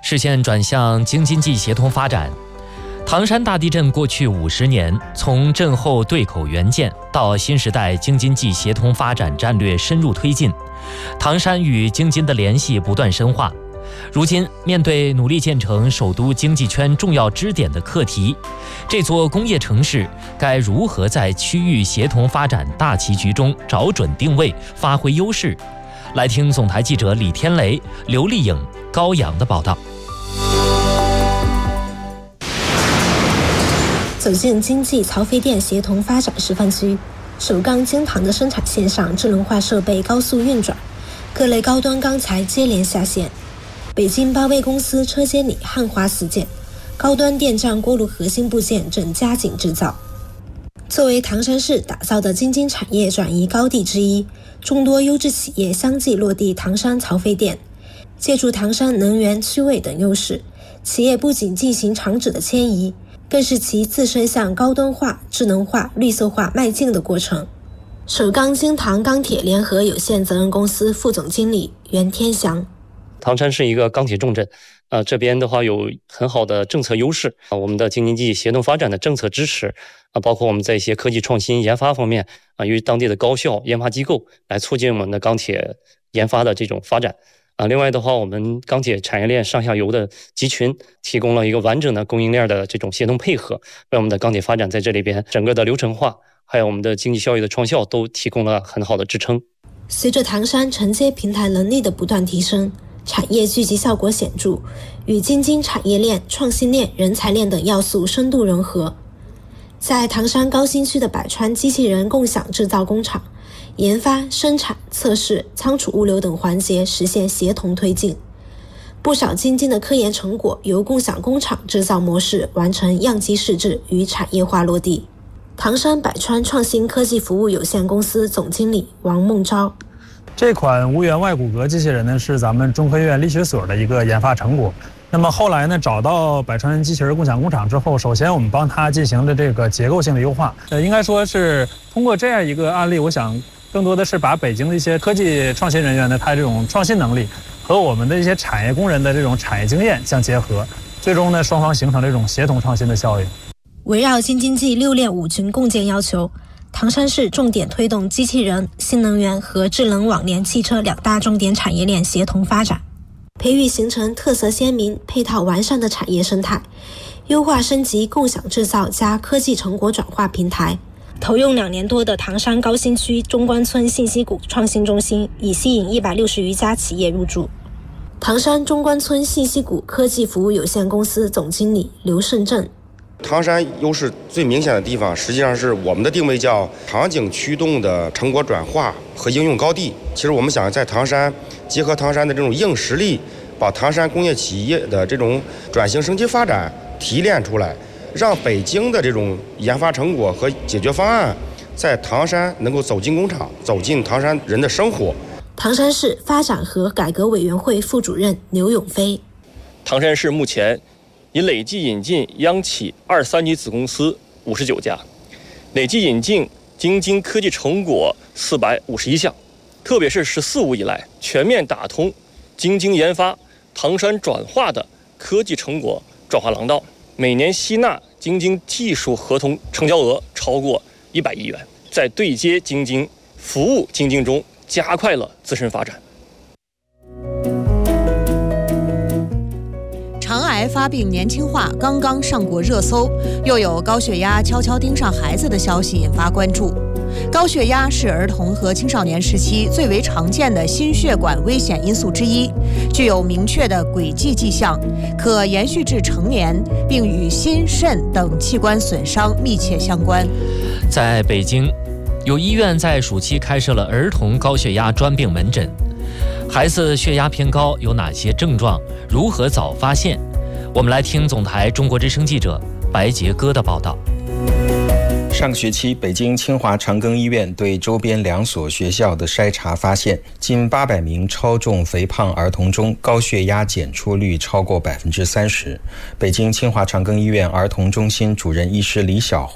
视线转向京津冀协同发展。唐山大地震过去50年，从震后对口援建到新时代京津冀协同发展战略深入推进，唐山与京津的联系不断深化。如今，面对努力建成首都经济圈重要支点的课题，这座工业城市该如何在区域协同发展大棋局中找准定位、发挥优势？来听总台记者李天雷、刘丽颖、高阳的报道。 走进经济曹妃甸协同发展示范区，首钢精糖的生产线上智能化设备高速运转，各类高端钢材接连下线。北京8位公司车间里汉华4件，高端电站锅炉核心部件正加紧制造。作为唐山市打造的京津产业转移高地之一，众多优质企业相继落地唐山曹妃甸。借助唐山能源、区位等优势，企业不仅进行厂址的迁移，更是其自身向高端化、智能化、绿色化迈进的过程。首钢精糖钢铁联合有限责任公司副总经理袁天祥： 唐山是一个钢铁重镇，这边的话有很好的政策优势，我们的京津冀协同发展的政策支持，包括我们在一些科技创新研发方面，由于当地的高校研发机构来促进我们的钢铁研发的这种发展。另外的话，我们钢铁产业链上下游的集群提供了一个完整的供应链的这种协同配合，为我们的钢铁发展在这里边整个的流程化，还有我们的经济效益的创效都提供了很好的支撑。 随着唐山承接平台能力的不断提升，产业聚集效果显著，与京津产业链、创新链、人才链等要素深度融合。在唐山高新区的百川机器人共享制造工厂，研发、生产、测试、仓储物流等环节实现协同推进。不少京津的科研成果由共享工厂制造模式完成样机试制与产业化落地。唐山百川创新科技服务有限公司总经理王梦昭： 这款无源外骨骼机器人呢，是咱们中科院力学所的一个研发成果。那么后来呢，找到百川机器人共享工厂之后，首先我们帮它进行了这个结构性的优化。应该说是通过这样一个案例，我想更多的是把北京的一些科技创新人员的他这种创新能力和我们的一些产业工人的这种产业经验相结合，最终呢，双方形成这种协同创新的效应。 围绕京津冀6链5群共建要求，唐山市重点推动机器人、新能源和智能网联汽车2大重点产业链协同发展，培育形成特色鲜明、配套完善的产业生态，优化升级共享制造加科技成果转化平台。投用2年多的唐山高新区中关村信息谷创新中心已吸引160余家企业入驻。唐山中关村信息谷科技服务有限公司总经理刘胜正： 唐山优势最明显的地方，实际上是我们的定位叫场景驱动的成果转化和应用高地。其实我们想在唐山结合唐山的这种硬实力，把唐山工业企业的这种转型升级发展提炼出来，让北京的这种研发成果和解决方案在唐山能够走进工厂，走进唐山人的生活。 唐山市发展和改革委员会副主任牛永飞： 唐山市目前已累计引进央企2、3级子公司59家，累计引进京津科技成果451项，特别是“14五”以来，全面打通京津研发、唐山转化的科技成果转化廊道，每年吸纳京津技术合同成交额超过100亿元，在对接京津、服务京津中加快了自身发展。 肠癌发病年轻化刚刚上过热搜，又有高血压悄悄盯上孩子的消息引发关注。高血压是儿童和青少年时期最为常见的心血管危险因素之一，具有明确的轨迹迹象，可延续至成年，并与心、肾等器官损伤密切相关。 在北京，有医院在暑期开设了儿童高血压专病门诊。孩子血压偏高有哪些症状？如何早发现？我们来听总台中国之声记者白杰哥的报道。 上个学期，北京清华长庚医院对周边2所学校的筛查发现，近800名超重肥胖儿童中，高血压检出率超过30%。北京清华长庚医院儿童中心主任医师李晓